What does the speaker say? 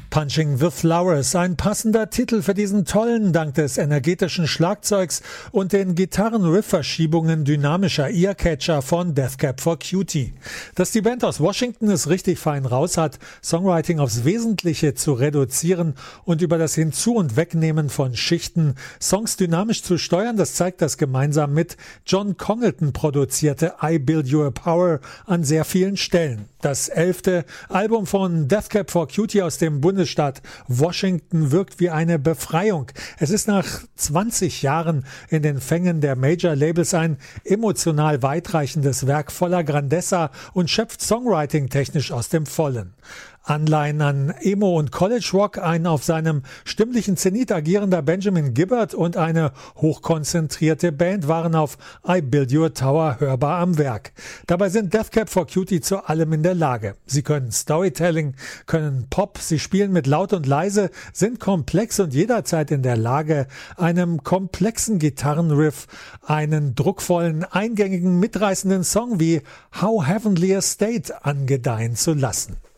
Punching the Flowers, ein passender Titel für diesen tollen, dank des energetischen Schlagzeugs und den Gitarren-Riff-Verschiebungen dynamischer Earcatcher von Death Cab for Cutie. Dass die Band aus Washington es richtig fein raus hat, Songwriting aufs Wesentliche zu reduzieren und über das Hinzu- und Wegnehmen von Schichten Songs dynamisch zu steuern, das zeigt das gemeinsam mit John Congleton produzierte I Build You a Power an sehr vielen Stellen. Das 11. Album von Death Cab for Cutie aus dem Bundesstaat Washington wirkt wie eine Befreiung. Es ist nach 20 Jahren in den Fängen der Major-Labels ein emotional weitreichendes Werk voller Grandezza und schöpft Songwriting-technisch aus dem Vollen. Anleihen an Emo und College Rock, ein auf seinem stimmlichen Zenit agierender Benjamin Gibbard und eine hochkonzentrierte Band waren auf I Build You a Tower hörbar am Werk. Dabei sind Death Cab for Cutie zu allem in der Lage. Sie können Storytelling, können Pop, sie spielen mit laut und leise, sind komplex und jederzeit in der Lage, einem komplexen Gitarrenriff einen druckvollen, eingängigen, mitreißenden Song wie How Heavenly a State angedeihen zu lassen.